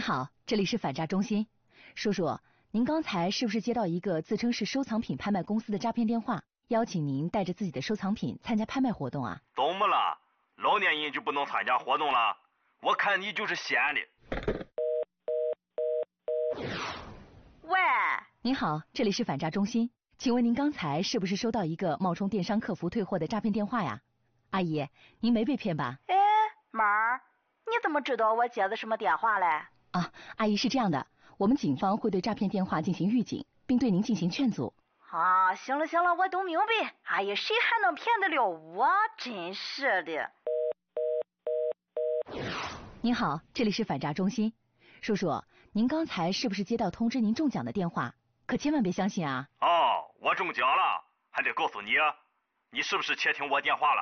好，这里是反诈中心。叔叔，您刚才是不是接到一个自称是收藏品拍卖公司的诈骗电话，邀请您带着自己的收藏品参加拍卖活动啊？ 怎么了？老年人就不能参加活动了？我看你就是闲的。 喂， 您好，这里是反诈中心，请问您刚才是不是收到一个冒充电商客服退货的诈骗电话呀？阿姨，您没被骗吧？ 哎，妈儿，你怎么知道我接的什么电话嘞？ 啊，阿姨是这样的，我们警方会对诈骗电话进行预警，并对您进行劝阻。 啊，行了，我都明白。哎呀，谁还能骗得了我？真是的。 您好，这里是反诈中心。叔叔，您刚才是不是接到通知您中奖的电话？可千万别相信啊！ 哦，我中奖了，还得告诉你，你是不是窃听我电话了？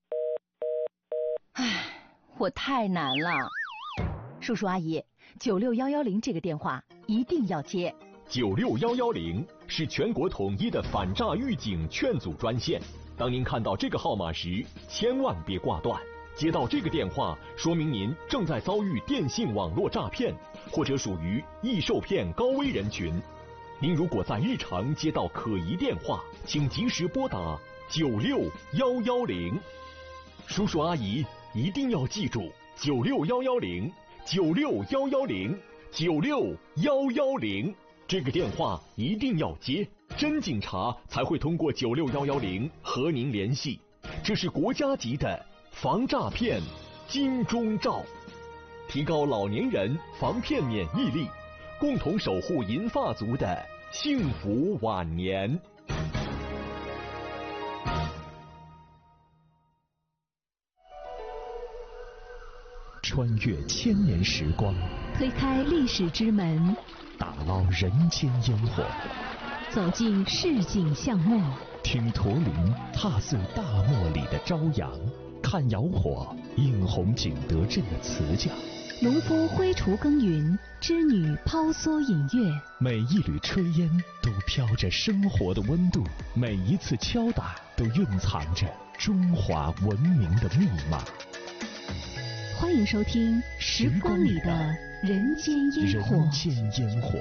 唉，我太难了。叔叔阿姨，96110这个电话一定要接。 96110是全国统一的反诈预警劝阻专线。当您看到这个号码时，千万别挂断。接到这个电话，说明您正在遭遇电信网络诈骗，或者属于易受骗高危人群。您如果在日常接到可疑电话，请及时拨打96110。叔叔阿姨一定要记住96110，96110，96110，这个电话一定要接，真警察才会通过96110和您联系。这是国家级的防诈骗金钟罩，提高老年人防骗免疫力，共同守护银发族的幸福晚年。穿越千年时光， 推开历史之门， 打捞人间烟火， 走进市井巷弄， 听驼铃踏碎大漠里的朝阳，看窑火映红景德镇的瓷匠， 农夫挥锄耕耘，织女抛梭饮月。 每一缕炊烟都飘着生活的温度，每一次敲打都蕴藏着中华文明的密码。 欢迎收听《时光里的人间烟火》。 人间烟火。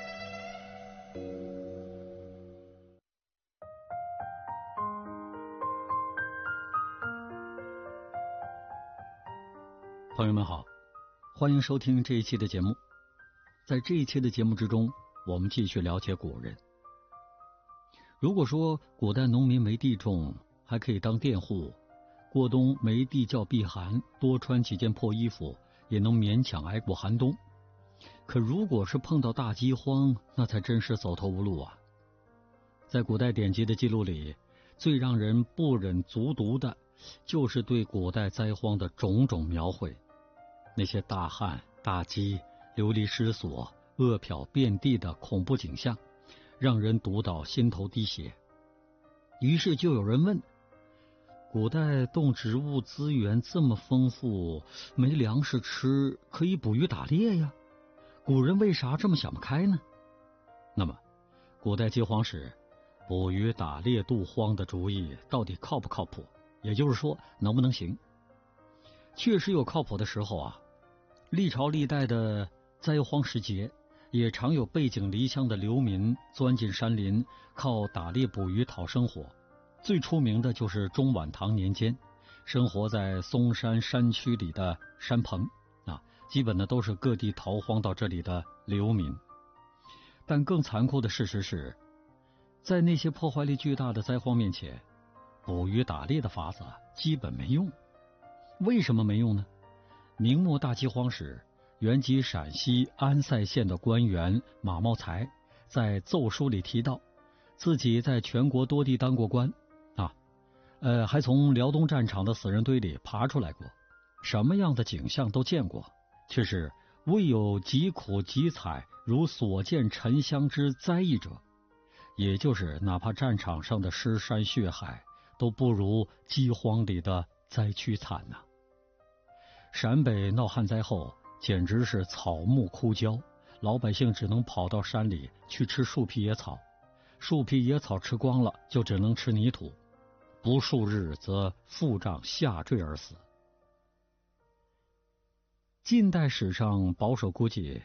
朋友们好，欢迎收听这一期的节目。在这一期的节目之中，我们继续了解古人。如果说古代农民没地种，还可以当佃户，过冬没地窖避寒，多穿几件破衣服也能勉强挨过寒冬。可如果是碰到大饥荒，那才真是走投无路啊。在古代典籍的记录里，最让人不忍卒读的就是对古代灾荒的种种描绘。那些大旱、大饥、流离失所、饿殍遍地的恐怖景象，让人读到心头滴血。于是就有人问，古代动植物资源这么丰富，没粮食吃，可以捕鱼打猎呀，古人为啥这么想不开呢？那么古代饥荒时捕鱼打猎渡荒的主意到底靠不靠谱，也就是说能不能行？确实有靠谱的时候啊。历朝历代的灾荒时节，也常有背井离乡的流民钻进山林，靠打猎捕鱼讨生活。最出名的就是中晚唐年间，生活在嵩山山区里的山棚基本的都是各地逃荒到这里的流民。但更残酷的事实是，在那些破坏力巨大的灾荒面前，捕鱼打猎的法子基本没用。为什么没用呢？明末大饥荒时，原籍陕西安塞县的官员马茂才在奏书里提到，自己在全国多地当过官还从辽东战场的死人堆里爬出来过，什么样的景象都见过，却是未有疾苦疾惨如所见沉香之灾异者。也就是哪怕战场上的尸山血海，都不如饥荒里的灾区惨呐。陕北闹旱灾后，简直是草木枯焦，老百姓只能跑到山里去吃树皮野草，树皮野草吃光了，就只能吃泥土，不数日则腹胀下坠而死。近代史上保守估计，